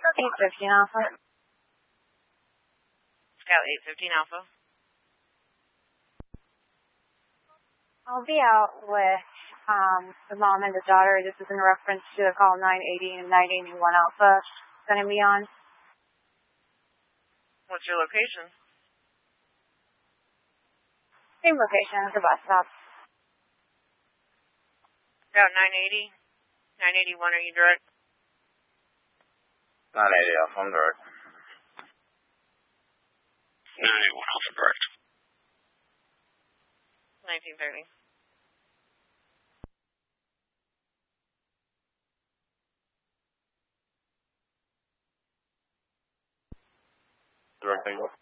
815 Alpha. Scout 815 Alpha. I'll be out with the mom and the daughter. This is in reference to the call 980 and 981 Alpha. Going to be on. What's your location? Same location as the bus stop. Scout 980. 981, are you direct? 980 Alpha, I'm direct. 981 Alpha direct. 1930. Direct angle.